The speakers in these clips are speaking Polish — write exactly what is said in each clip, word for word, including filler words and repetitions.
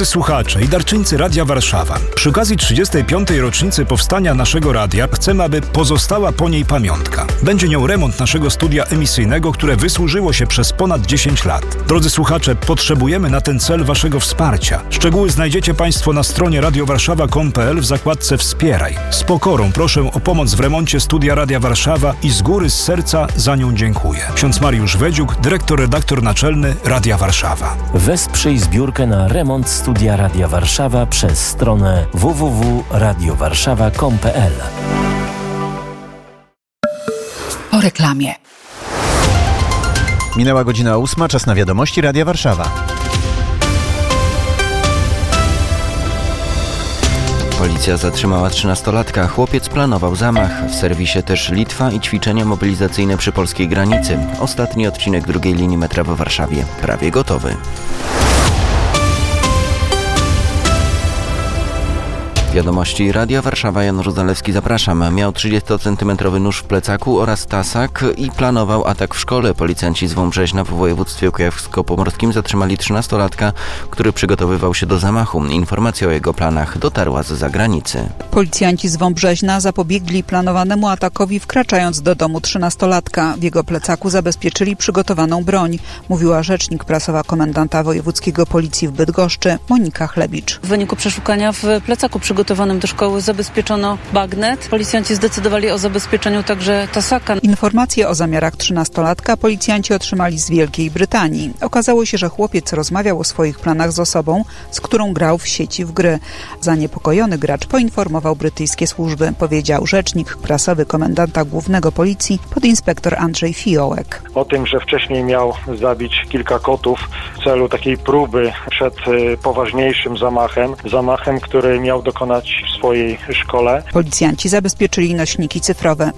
Drodzy słuchacze i darczyńcy Radia Warszawa, przy okazji trzydziestej piątej rocznicy powstania naszego radia chcemy, aby pozostała po niej pamiątka. Będzie nią remont naszego studia emisyjnego, które wysłużyło się przez ponad dziesięć lat. Drodzy słuchacze, potrzebujemy na ten cel waszego wsparcia. Szczegóły znajdziecie Państwo na stronie radiowarszawa kropka com kropka p l w zakładce Wspieraj. Z pokorą proszę o pomoc w remoncie studia Radia Warszawa i z góry, z serca za nią dziękuję. Ksiądz Mariusz Wedziuk, dyrektor, redaktor naczelny Radia Warszawa. Wesprzyj zbiórkę na remont studia Radia Warszawa przez stronę w w w kropka radio warszawa kropka com kropka p l. Po reklamie. Minęła godzina ósma, czas na wiadomości Radia Warszawa. Policja zatrzymała trzynastolatka. Chłopiec planował zamach. W serwisie też Litwa i ćwiczenia mobilizacyjne przy polskiej granicy. Ostatni odcinek drugiej linii metra w Warszawie prawie gotowy. Wiadomości Radia Warszawa. Jan Ruzalewski, zapraszam. Miał trzydziestocentymetrowy nóż w plecaku oraz tasak i planował atak w szkole. Policjanci z Wąbrzeźna w województwie kujawsko-pomorskim zatrzymali trzynastolatka, który przygotowywał się do zamachu. Informacja o jego planach dotarła z zagranicy. Policjanci z Wąbrzeźna zapobiegli planowanemu atakowi, wkraczając do domu trzynastolatka. W jego plecaku zabezpieczyli przygotowaną broń, mówiła rzecznik prasowa komendanta wojewódzkiego policji w Bydgoszczy Monika Chlebicz. W wyniku przeszukania w plecaku przygotowanym do szkoły zabezpieczono bagnet. Policjanci zdecydowali o zabezpieczeniu także tasaka. Informacje o zamiarach trzynastolatka policjanci otrzymali z Wielkiej Brytanii. Okazało się, że chłopiec rozmawiał o swoich planach z osobą, z którą grał w sieci w gry. Zaniepokojony gracz poinformował brytyjskie służby, powiedział rzecznik prasowy komendanta głównego policji podinspektor Andrzej Fiołek. O tym, że wcześniej miał zabić kilka kotów w celu takiej próby przed poważniejszym zamachem, zamachem, który miał dokonać w swojej szkole. Policjanci zabezpieczyli nośniki cyfrowe.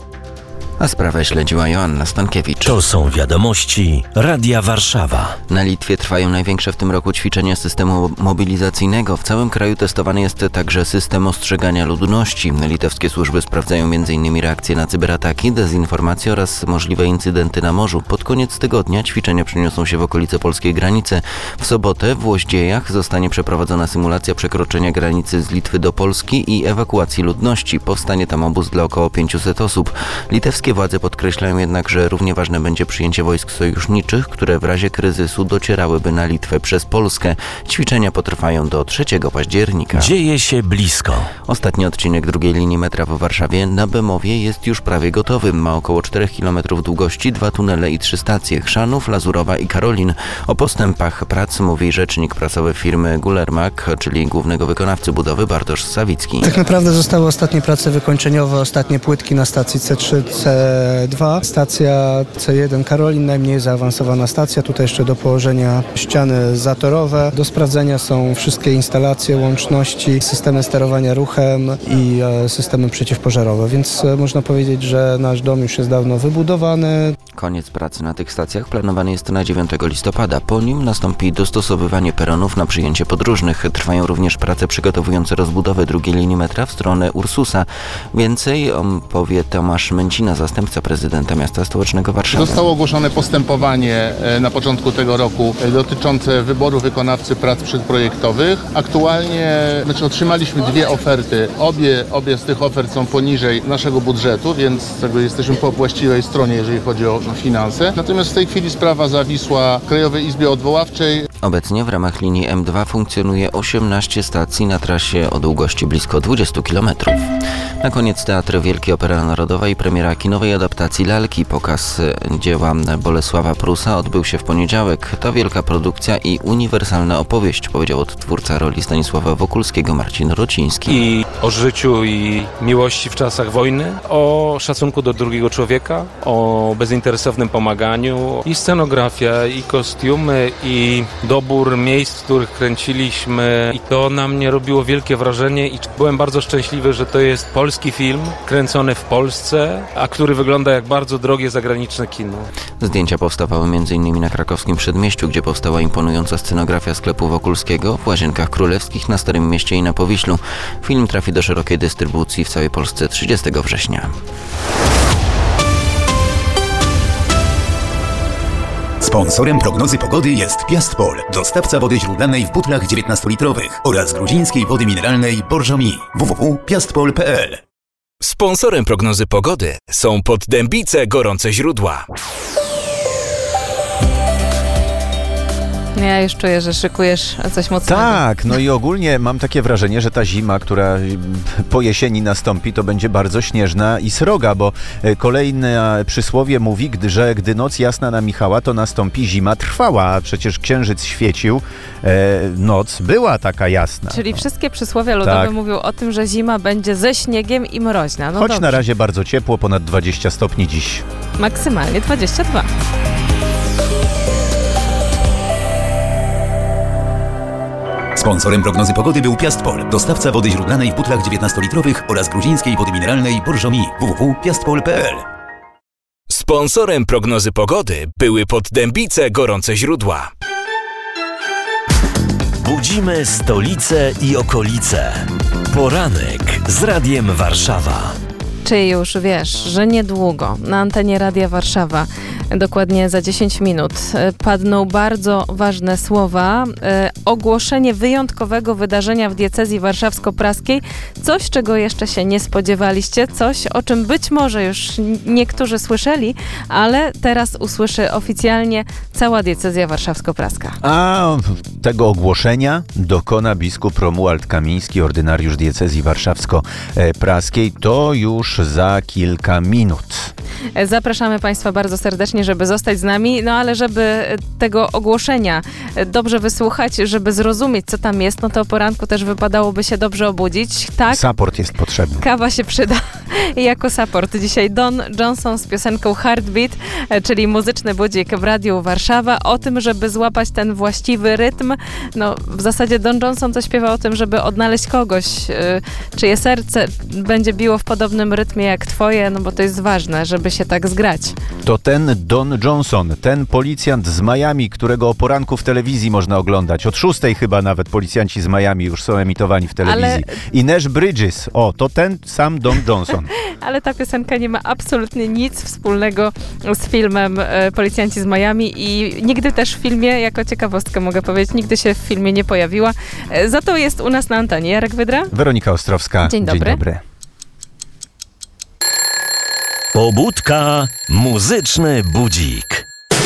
A sprawę śledziła Joanna Stankiewicz. To są wiadomości Radia Warszawa. Na Litwie trwają największe w tym roku ćwiczenia systemu mobilizacyjnego. W całym kraju testowany jest także system ostrzegania ludności. Litewskie służby sprawdzają między innymi reakcje na cyberataki, dezinformacje oraz możliwe incydenty na morzu. Pod koniec tygodnia ćwiczenia przeniosą się w okolice polskiej granicy. W sobotę w Łoździejach zostanie przeprowadzona symulacja przekroczenia granicy z Litwy do Polski i ewakuacji ludności. Powstanie tam obóz dla około pięciuset osób. Litewskie władze podkreślają jednak, że równie ważne będzie przyjęcie wojsk sojuszniczych, które w razie kryzysu docierałyby na Litwę przez Polskę. Ćwiczenia potrwają do trzeciego października. Dzieje się blisko. Ostatni odcinek drugiej linii metra w Warszawie na Bemowie jest już prawie gotowy. Ma około czterech kilometrów długości, dwa tunele i trzy stacje: Chrzanów, Lazurowa i Karolin. O postępach prac mówi rzecznik prasowy firmy Gulermak, czyli głównego wykonawcy budowy, Bartosz Sawicki. Tak naprawdę zostały ostatnie prace wykończeniowe, ostatnie płytki na stacji C trzy, C dwa, stacja C jeden Karolin, najmniej zaawansowana stacja. Tutaj jeszcze do położenia ściany zatorowe. Do sprawdzenia są wszystkie instalacje, łączności, systemy sterowania ruchem i e, systemy przeciwpożarowe, więc e, można powiedzieć, że nasz dom już jest dawno wybudowany. Koniec pracy na tych stacjach planowany jest na dziewiątego listopada. Po nim nastąpi dostosowywanie peronów na przyjęcie podróżnych. Trwają również prace przygotowujące rozbudowę drugiej linii metra w stronę Ursusa. Więcej powie Tomasz Męcina, zastępca prezydenta miasta stołecznego Warszawy. Zostało ogłoszone postępowanie na początku tego roku dotyczące wyboru wykonawcy prac przedprojektowych. Aktualnie znaczy otrzymaliśmy dwie oferty. Obie, obie z tych ofert są poniżej naszego budżetu, więc jakby jesteśmy po właściwej stronie, jeżeli chodzi o finanse. Natomiast w tej chwili sprawa zawisła w Krajowej Izbie Odwoławczej. Obecnie w ramach linii M dwa funkcjonuje osiemnaście stacji na trasie o długości blisko dwudziestu kilometrów. Na koniec Teatr Wielki Opera Narodowa i premiera kinowej adaptacji Lalki. Pokaz dzieła Bolesława Prusa odbył się w poniedziałek. To wielka produkcja i uniwersalna opowieść, powiedział odtwórca roli Stanisława Wokulskiego Marcin Rociński. I o życiu i miłości w czasach wojny, o szacunku do drugiego człowieka, o bezinteresownym pomaganiu. I scenografia, i kostiumy, i dobór miejsc, w których kręciliśmy. I to na mnie robiło wielkie wrażenie i byłem bardzo szczęśliwy, że to jest polski film kręcony w Polsce, a który wygląda jak bardzo drogie zagraniczne kino. Zdjęcia powstawały między innymi na krakowskim Przedmieściu, gdzie powstała imponująca scenografia sklepu Wokulskiego, w Łazienkach Królewskich, na Starym Mieście i na Powiślu. Film trafi do szerokiej dystrybucji w całej Polsce trzydziestego września. Sponsorem prognozy pogody jest Piastpol, dostawca wody źródlanej w butlach dziewiętnastolitrowych oraz gruzińskiej wody mineralnej Borżomi. w w w kropka piastpol kropka p l. Sponsorem prognozy pogody są Poddębice Gorące Źródła. Ja już czuję, że szykujesz coś mocnego. Tak, no i ogólnie mam takie wrażenie, że ta zima, która po jesieni nastąpi, to będzie bardzo śnieżna i sroga, bo kolejne przysłowie mówi, że gdy noc jasna na Michała, to nastąpi zima trwała, a przecież księżyc świecił, e, noc była taka jasna. Czyli wszystkie przysłowia ludowe tak. mówią o tym, że zima będzie ze śniegiem i mroźna. No Choć dobrze. na razie bardzo ciepło, ponad dwadzieścia stopni dziś. Maksymalnie dwadzieścia dwa. Sponsorem prognozy pogody był Piastpol, dostawca wody źródlanej w butlach dziewiętnastolitrowych oraz gruzińskiej wody mineralnej Borżomi. w w w kropka piastpol kropka p l. Sponsorem prognozy pogody były Poddębice Gorące Źródła. Budzimy stolicę i okolice. Poranek z Radiem Warszawa. Czy już wiesz, że niedługo na antenie Radia Warszawa, dokładnie za dziesięć minut, padną bardzo ważne słowa. E, ogłoszenie wyjątkowego wydarzenia w diecezji warszawsko-praskiej. Coś, czego jeszcze się nie spodziewaliście. Coś, o czym być może już niektórzy słyszeli, ale teraz usłyszy oficjalnie cała diecezja warszawsko-praska. A tego ogłoszenia dokona biskup Romuald Kamiński, ordynariusz diecezji warszawsko-praskiej. To już za kilka minut. Zapraszamy Państwa bardzo serdecznie, żeby zostać z nami, no ale żeby tego ogłoszenia dobrze wysłuchać, żeby zrozumieć, co tam jest, no to o poranku też wypadałoby się dobrze obudzić. Tak? Support jest potrzebny. Kawa się przyda jako support. Dzisiaj Don Johnson z piosenką Heartbeat, czyli muzyczny budzik w Radiu Warszawa, o tym, żeby złapać ten właściwy rytm. No w zasadzie Don Johnson to śpiewa o tym, żeby odnaleźć kogoś, czyje serce będzie biło w podobnym rytmie jak twoje, no bo to jest ważne, żeby się tak zgrać. To ten Don Johnson, ten policjant z Miami, którego o poranku w telewizji można oglądać. Od szóstej chyba nawet policjanci z Miami już są emitowani w telewizji. Ale... I Nash Bridges, o, to ten sam Don Johnson. Ale ta piosenka nie ma absolutnie nic wspólnego z filmem e, Policjanci z Miami i nigdy też w filmie, jako ciekawostkę mogę powiedzieć, nigdy się w filmie nie pojawiła. E, za to jest u nas na antenie. Jarek Wydra? Weronika Ostrowska. Dzień dobry. Dzień dobry. Pobudka, muzyczny budzik.